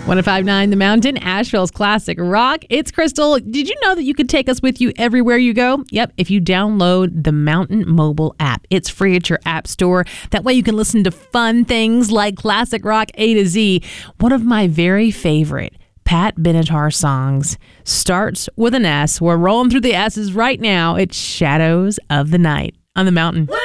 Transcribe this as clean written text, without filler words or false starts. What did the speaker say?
105.9 The Mountain, Asheville's classic rock. It's Crystal. Did you know that you could take us with you everywhere you go? Yep, if you download the Mountain mobile app. It's free at your app store. That way you can listen to fun things like classic rock A to Z. One of my very favorite Pat Benatar songs starts with an S. We're rolling through the S's right now. It's Shadows of the Night on the Mountain.